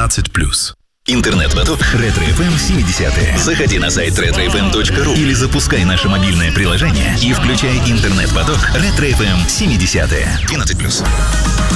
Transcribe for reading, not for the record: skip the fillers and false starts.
18+. Интернет-поток Ретро-ФМ 70-е. Заходи на сайт retrofm.ru или запускай наше мобильное приложение и включай интернет-поток Ретро-ФМ 70-е. 12+.